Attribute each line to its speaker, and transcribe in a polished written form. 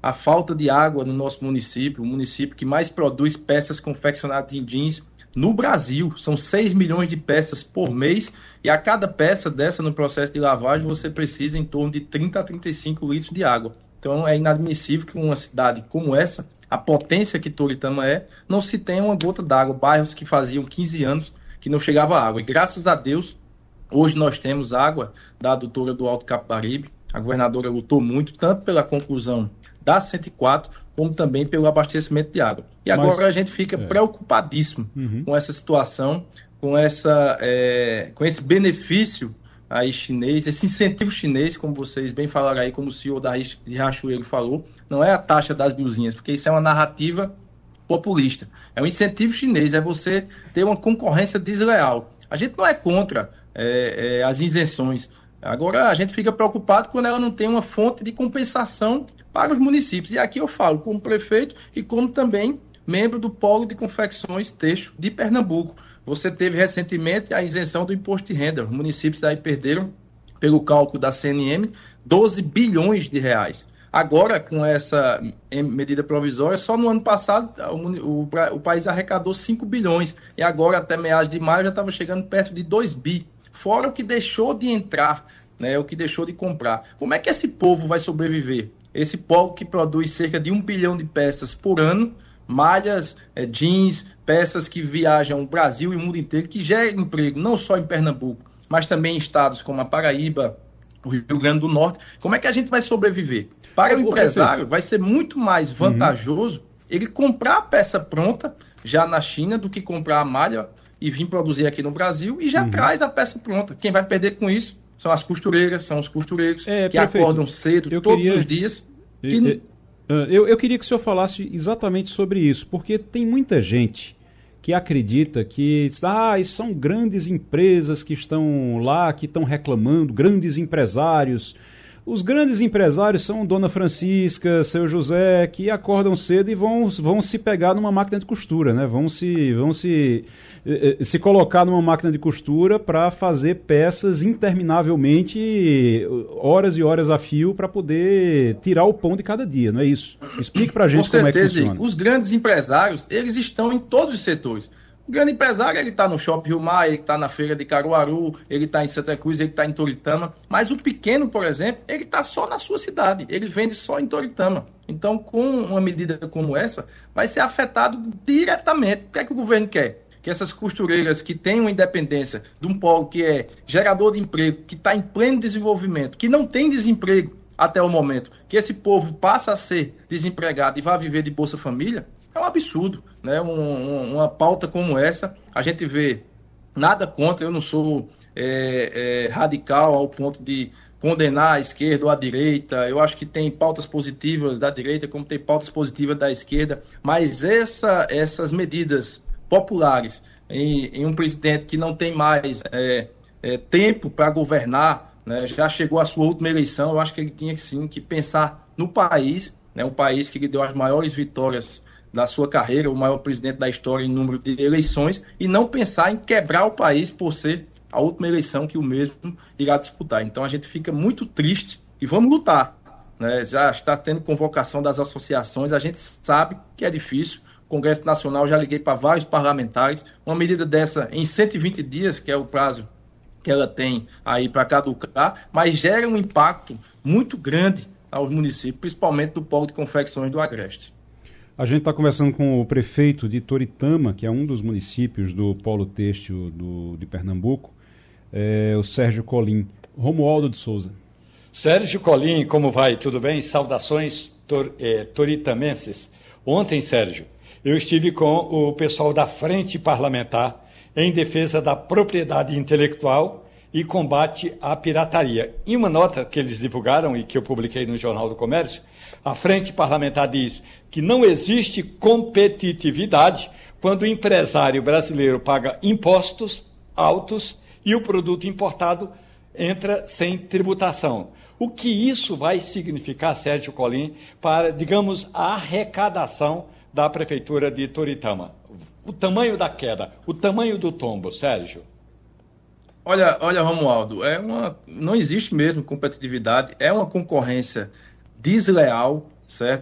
Speaker 1: a falta de água no nosso município, o município que mais produz peças confeccionadas em jeans no Brasil. São 6 milhões de peças por mês e a cada peça dessa no processo de lavagem você precisa em torno de 30 a 35 litros de água. Então é inadmissível que uma cidade como essa, a potência que Toritama é, não se tenha uma gota d'água. Bairros que faziam 15 anos que não chegava água. E graças a Deus, hoje nós temos água da adutora do Alto Capibaribe. A governadora lutou muito, tanto pela conclusão da 104, como também pelo abastecimento de água. E agora a gente fica preocupadíssimo com essa situação, com esse benefício aí chinês, esse incentivo chinês, como vocês bem falaram aí, como o senhor da Riachuelo falou, não é a taxa das blusinhas, porque isso é uma narrativa populista. É um incentivo chinês, é você ter uma concorrência desleal. A gente não é contra as isenções. Agora a gente fica preocupado quando ela não tem uma fonte de compensação para os municípios. E aqui eu falo como prefeito e como também membro do Polo de Confecções Têxtil de Pernambuco. Você teve recentemente a isenção do imposto de renda. Os municípios aí perderam, pelo cálculo da CNM, 12 bilhões de reais. Agora, com essa medida provisória, só no ano passado o país arrecadou 5 bilhões. E agora, até meados de maio, já estava chegando perto de 2 bi. Fora o que deixou de entrar, né, o que deixou de comprar. Como é que esse povo vai sobreviver? Esse povo que produz cerca de 1 bilhão de peças por ano, malhas, jeans, peças que viajam o Brasil e o mundo inteiro, que geram emprego não só em Pernambuco, mas também em estados como a Paraíba, o Rio Grande do Norte. Como é que a gente vai sobreviver? Para o empresário, vai ser muito mais vantajoso ele comprar a peça pronta já na China do que comprar a malha e vir produzir aqui no Brasil e já traz a peça pronta. Quem vai perder com isso são as costureiras, são os costureiros que acordam cedo os dias.
Speaker 2: Eu queria que o senhor falasse exatamente sobre isso, porque tem muita gente que acredita que isso são grandes empresas que estão lá, que estão reclamando, grandes empresários. Os grandes empresários são Dona Francisca, Seu José, que acordam cedo e vão se pegar numa máquina de costura, né? Vão se colocar numa máquina de costura para fazer peças interminavelmente, horas e horas a fio, para poder tirar o pão de cada dia, não é isso? Explique para a gente como é que funciona.
Speaker 1: Os grandes empresários, eles estão em todos os setores. O grande empresário, ele está no Shopping Rio Mar, ele está na feira de Caruaru, ele está em Santa Cruz, ele está em Toritama. Mas o pequeno, por exemplo, ele está só na sua cidade, ele vende só em Toritama. Então, com uma medida como essa, vai ser afetado diretamente. O que é que o governo quer? Que essas costureiras que têm uma independência de um polo que é gerador de emprego, que está em pleno desenvolvimento, que não tem desemprego até o momento, que esse povo passa a ser desempregado e vai viver de Bolsa Família, é um absurdo, né? Uma pauta como essa, a gente vê nada contra, eu não sou radical ao ponto de condenar a esquerda ou a direita. Eu acho que tem pautas positivas da direita, como tem pautas positivas da esquerda, mas essas medidas populares em um presidente que não tem mais tempo para governar, né? Já chegou à sua última eleição, eu acho que ele tinha sim que pensar no país, né? Um país que lhe deu as maiores vitórias da sua carreira, o maior presidente da história em número de eleições, e não pensar em quebrar o país por ser a última eleição que o mesmo irá disputar. Então a gente fica muito triste e vamos lutar, né? Já está tendo convocação das associações, a gente sabe que é difícil. O Congresso Nacional, já liguei para vários parlamentares, uma medida dessa em 120 dias, que é o prazo que ela tem aí para caducar, mas gera um impacto muito grande aos municípios, principalmente do Polo de Confecções do Agreste.
Speaker 2: A gente está conversando com o prefeito de Toritama, que é um dos municípios do Polo Têxtil de Pernambuco, o Sérgio Colim. Romualdo de Souza.
Speaker 3: Sérgio Colim, como vai? Tudo bem? Saudações toritamenses. Ontem, Sérgio, eu estive com o pessoal da Frente Parlamentar em defesa da propriedade intelectual e combate à pirataria. Em uma nota que eles divulgaram e que eu publiquei no Jornal do Comércio, a Frente Parlamentar diz que não existe competitividade quando o empresário brasileiro paga impostos altos e o produto importado entra sem tributação. O que isso vai significar, Sérgio Colim, para, digamos, a arrecadação da Prefeitura de Toritama? O tamanho da queda, o tamanho do tombo, Sérgio?
Speaker 1: Olha, Romualdo, não existe mesmo competitividade, é uma concorrência desleal, certo?